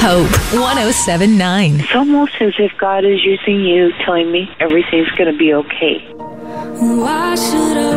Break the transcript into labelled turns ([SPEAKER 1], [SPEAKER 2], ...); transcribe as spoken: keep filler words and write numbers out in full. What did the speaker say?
[SPEAKER 1] Hope one oh seven point nine.
[SPEAKER 2] It's almost as if God is using you, telling me everything's going to be okay.
[SPEAKER 3] Why should I